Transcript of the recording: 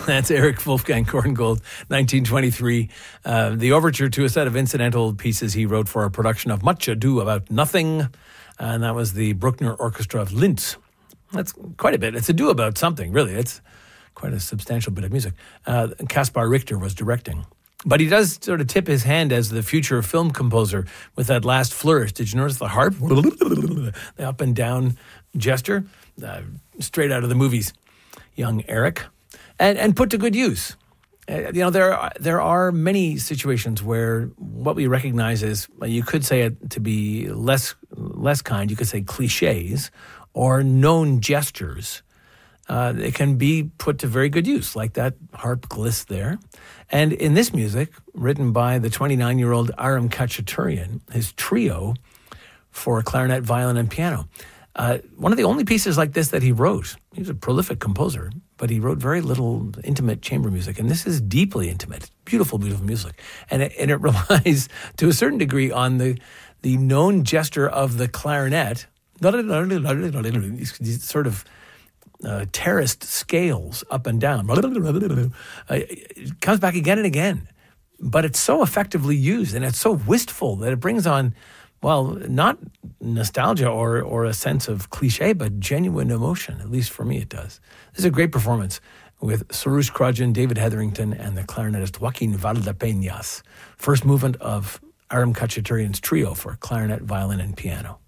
That's Eric Wolfgang Korngold, 1923. The overture to a set of incidental pieces he wrote for a production of Much Ado About Nothing. And that was the Bruckner Orchestra of Linz. That's quite a bit. It's a do about something, really. It's quite a substantial bit of music. Kaspar Richter was directing. But he does sort of tip his hand as the future film composer with that last flourish. Did you notice the harp? The up and down gesture? Straight out of the movies. Young Eric. And put to good use. There are many situations where what we recognize as, you could say it to be less kind, you could say cliches or known gestures. It can be put to very good use, like that harp gliss there. And in this music, written by the 29-year-old Aram Khachaturian, his trio for clarinet, violin, and piano. One of the only pieces like this that he wrote. He was a prolific composer, but he wrote very little intimate chamber music. And this is deeply intimate, beautiful, beautiful music. And it relies to a certain degree on the known gesture of the clarinet. These sort of terraced scales up and down. It comes back again and again. But it's so effectively used and it's so wistful that it brings on, well, not nostalgia or a sense of cliche, but genuine emotion. At least for me it does. This is a great performance with Soroush Karajan, David Hetherington, and the clarinetist Joaquin Valdepeñas. First movement of Aram Khachaturian's trio for clarinet, violin, and piano.